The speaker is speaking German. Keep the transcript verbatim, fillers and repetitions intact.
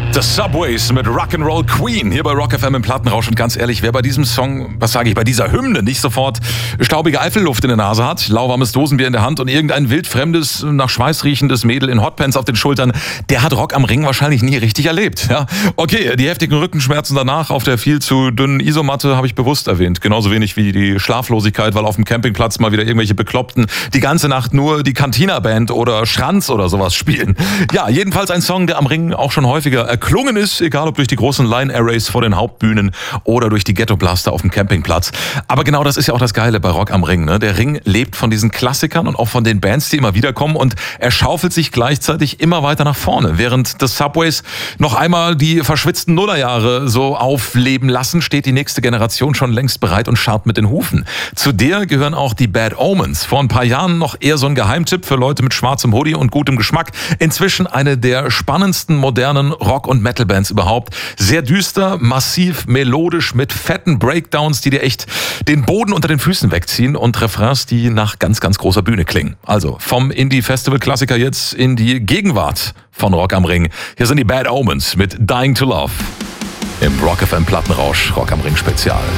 The Subways mit Rock'n'Roll Queen hier bei Rock F M im Plattenrausch. Und ganz ehrlich, wer bei diesem Song, was sage ich, bei dieser Hymne nicht sofort staubige Eifelluft in der Nase hat, lauwarmes Dosenbier in der Hand und irgendein wildfremdes, nach Schweiß riechendes Mädel in Hotpants auf den Schultern, der hat Rock am Ring wahrscheinlich nie richtig erlebt. Ja? Okay, die heftigen Rückenschmerzen danach auf der viel zu dünnen Isomatte habe ich bewusst erwähnt. Genauso wenig wie die Schlaflosigkeit, weil auf dem Campingplatz mal wieder irgendwelche Bekloppten die ganze Nacht nur die Cantina-Band oder Schranz oder sowas spielen. Ja, jedenfalls ein Song, der am Ring auch schon häufiger erklungen ist, egal ob durch die großen Line-Arrays vor den Hauptbühnen oder durch die Ghetto-Blaster auf dem Campingplatz. Aber genau das ist ja auch das Geile bei Rock am Ring. Ne? Der Ring lebt von diesen Klassikern und auch von den Bands, die immer wieder kommen, und er schaufelt sich gleichzeitig immer weiter nach vorne. Während The Subways noch einmal die verschwitzten Nullerjahre so aufleben lassen, steht die nächste Generation schon längst bereit und scharrt mit den Hufen. Zu der gehören auch die Bad Omens. Vor ein paar Jahren noch eher so ein Geheimtipp für Leute mit schwarzem Hoodie und gutem Geschmack. Inzwischen eine der spannendsten modernen Rock- und Metal-Bands überhaupt. Sehr düster, massiv, melodisch, mit fetten Breakdowns, die dir echt den Boden unter den Füßen wegziehen, und Refrains, die nach ganz, ganz großer Bühne klingen. Also vom Indie-Festival-Klassiker jetzt in die Gegenwart von Rock am Ring. Hier sind die Bad Omens mit Dying to Love im Rock F M Plattenrausch Rock am Ring Spezial.